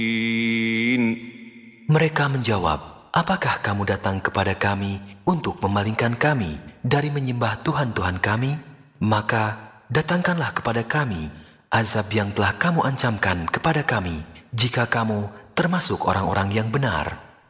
Mereka menjawab, apakah kamu datang kepada kami untuk memalingkan kami dari menyembah Tuhan-Tuhan kami? Maka datangkanlah kepada kami azab yang telah kamu ancamkan kepada kami jika kamu termasuk orang-orang yang benar.